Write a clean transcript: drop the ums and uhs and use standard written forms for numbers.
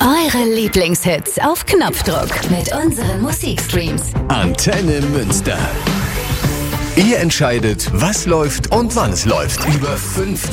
Eure Lieblingshits auf Knopfdruck mit unseren Musikstreams. Antenne Münster. Ihr entscheidet, was läuft und wann es läuft. Über 50